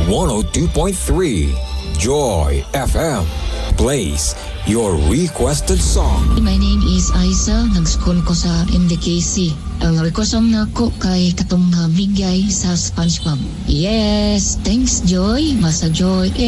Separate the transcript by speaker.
Speaker 1: 102.3 Joy FM plays your requested song.
Speaker 2: My name is Aiza, nag-school ko sa MDKC. Ang request song na ko kay katong bigay sa SpongeBob. Yes, thanks Joy, Masa Joy